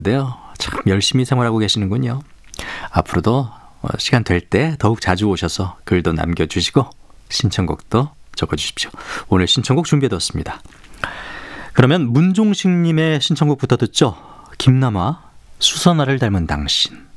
네요. 참 열심히 생활하고 계시는군요. 앞으로도 시간 될 때 더욱 자주 오셔서 글도 남겨주시고 신청곡도 적어주십시오. 오늘 신청곡 준비해뒀습니다. 그러면 문종식님의 신청곡부터 듣죠. 김남아, 수선화를 닮은 당신.